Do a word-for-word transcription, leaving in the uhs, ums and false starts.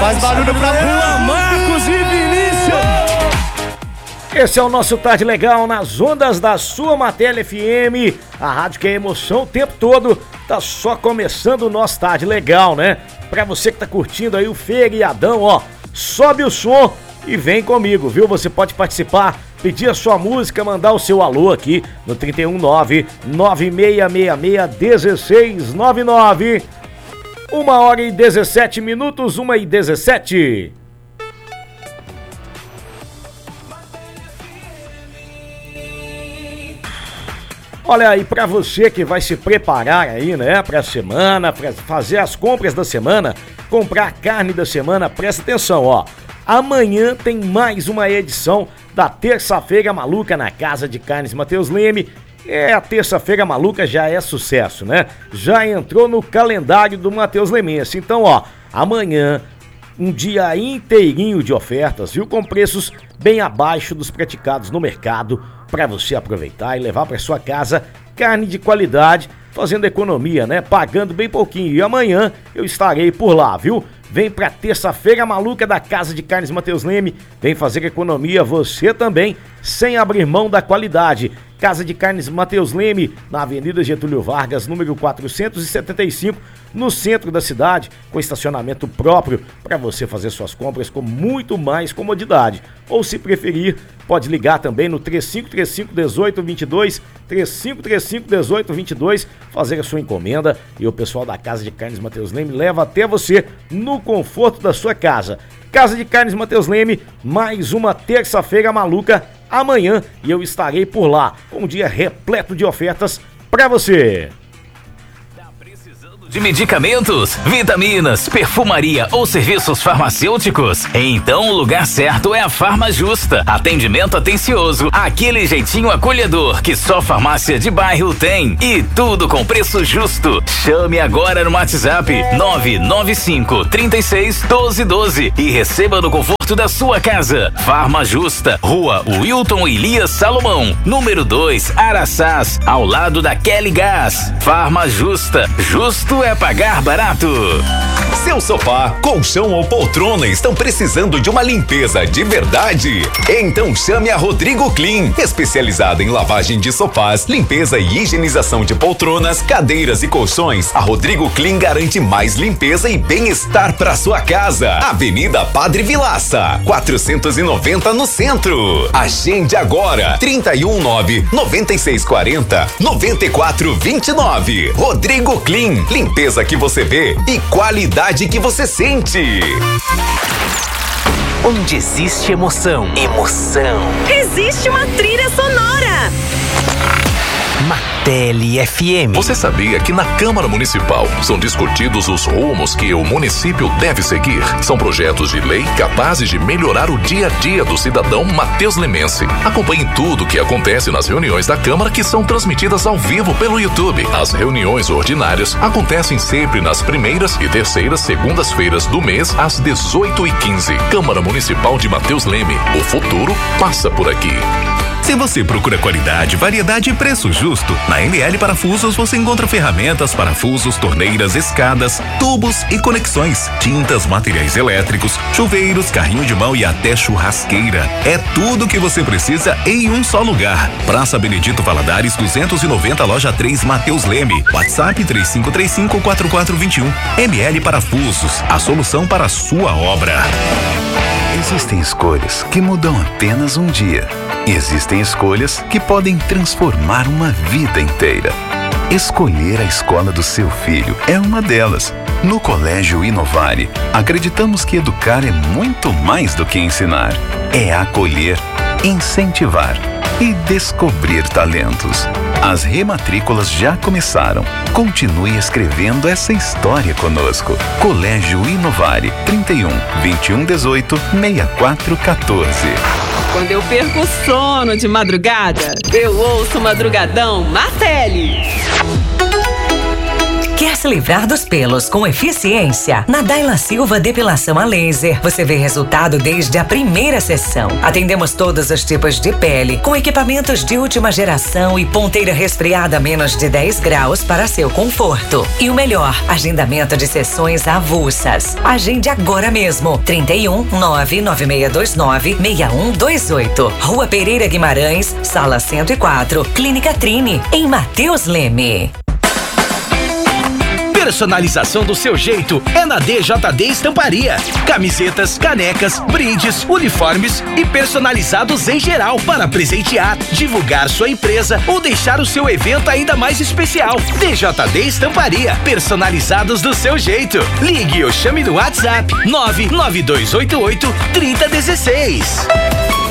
Faz barulho pra rua, Marcos e Vinícius. Esse é o nosso Tarde Legal nas ondas da sua Matéria F M, a rádio que é emoção o tempo todo. Tá só começando o nosso Tarde Legal, né? Pra você que tá curtindo aí o feriadão, ó, sobe o som e vem comigo, viu? Você pode participar, pedir a sua música, mandar o seu alô aqui no três um nove, nove seis seis seis, um seis nove nove. Uma hora e dezessete minutos, uma e dezessete. Olha aí, pra você que vai se preparar aí, né, pra semana, pra fazer as compras da semana, comprar a carne da semana, presta atenção, ó. Amanhã tem mais uma edição da Terça-feira Maluca na Casa de Carnes Matheus Leme. É, a Terça-feira Maluca já é sucesso, né? Já entrou no calendário do Matheus Lemense. Então, ó, amanhã, um dia inteirinho de ofertas, viu? Com preços bem abaixo dos praticados no mercado, para você aproveitar e levar para sua casa carne de qualidade, fazendo economia, né? Pagando bem pouquinho. E amanhã eu estarei por lá, viu? Vem pra Terça-feira Maluca da Casa de Carnes Matheus Leme. Vem fazer economia você também, sem abrir mão da qualidade. Casa de Carnes Matheus Leme, na Avenida Getúlio Vargas, número quatrocentos e setenta e cinco, no centro da cidade, com estacionamento próprio para você fazer suas compras com muito mais comodidade. Ou, se preferir, pode ligar também no três cinco três cinco, um oito dois dois, três cinco três cinco, um oito dois dois, fazer a sua encomenda e o pessoal da Casa de Carnes Matheus Leme leva até você no conforto da sua casa. Casa de Carnes Matheus Leme, mais uma Terça-feira Maluca amanhã e eu estarei por lá, com um dia repleto de ofertas para você. De medicamentos, vitaminas, perfumaria ou serviços farmacêuticos? Então o lugar certo é a Farma Justa. Atendimento atencioso, aquele jeitinho acolhedor que só farmácia de bairro tem. E tudo com preço justo. Chame agora no WhatsApp nove nove cinco, três seis, um dois um dois e receba no conforto da sua casa. Farma Justa, Rua Wilton Elias Salomão, número dois, Araçás, ao lado da Kelly Gás. Farma Justa, justo é pagar barato. Seu sofá, colchão ou poltrona estão precisando de uma limpeza de verdade? Então chame a Rodrigo Clean, especializada em lavagem de sofás, limpeza e higienização de poltronas, cadeiras e colchões. A Rodrigo Clean garante mais limpeza e bem-estar para sua casa. Avenida Padre Vilaça, quatrocentos e noventa no centro. Agende agora, trinta e um, nove, noventa e seis, quarenta, noventa e quatro, vinte e nove. Rodrigo Clean, limpeza que você vê e qualidade que você sente. Onde existe emoção, emoção, existe uma trilha sonora. Matéria F M. Você sabia que na Câmara Municipal são discutidos os rumos que o município deve seguir? São projetos de lei capazes de melhorar o dia a dia do cidadão Matheus Lemense. Acompanhe tudo o que acontece nas reuniões da Câmara, que são transmitidas ao vivo pelo YouTube. As reuniões ordinárias acontecem sempre nas primeiras e terceiras segundas-feiras do mês, às dezoito e quinze. Câmara Municipal de Matheus Leme. O futuro passa por aqui. Se você procura qualidade, variedade e preço justo, na M L Parafusos você encontra ferramentas, parafusos, torneiras, escadas, tubos e conexões, tintas, materiais elétricos, chuveiros, carrinho de mão e até churrasqueira. É tudo que você precisa em um só lugar. Praça Benedito Valadares duzentos e noventa, loja três, Matheus Leme. WhatsApp três cinco três cinco, quatro quatro dois um. M L Parafusos, a solução para a sua obra. Existem escolhas que mudam apenas um dia. Existem escolhas que podem transformar uma vida inteira. Escolher a escola do seu filho é uma delas. No Colégio Inovare, acreditamos que educar é muito mais do que ensinar. É acolher, incentivar e descobrir talentos. As rematrículas já começaram. Continue escrevendo essa história conosco. Colégio Inovare, trinta e um, vinte e um, dezoito, sessenta e quatro, quatorze. Quando eu perco o sono de madrugada, eu ouço Madrugadão Martelli. Quer se livrar dos pelos com eficiência? Na Daila Silva Depilação a Laser, você vê resultado desde a primeira sessão. Atendemos todos os tipos de pele, com equipamentos de última geração e ponteira resfriada a menos de dez graus para seu conforto. E o melhor, agendamento de sessões avulsas. Agende agora mesmo. trinta e um, nove nove seis dois nove, seis um dois oito. Rua Pereira Guimarães, Sala cento e quatro, Clínica Trini, em Mateus Leme. Personalização do seu jeito é na D J D Estamparia. Camisetas, canecas, brindes, uniformes e personalizados em geral para presentear, divulgar sua empresa ou deixar o seu evento ainda mais especial. D J D Estamparia, personalizados do seu jeito. Ligue ou chame no WhatsApp nove nove dois oito oito, três zero um seis.